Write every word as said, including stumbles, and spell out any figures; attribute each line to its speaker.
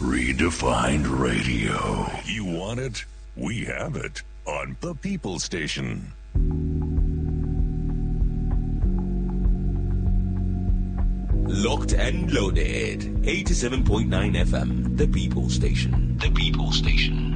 Speaker 1: Redefined Radio. You want it? We have it on The People Station.
Speaker 2: Locked and loaded. eighty-seven point nine F M. The People Station. The People Station.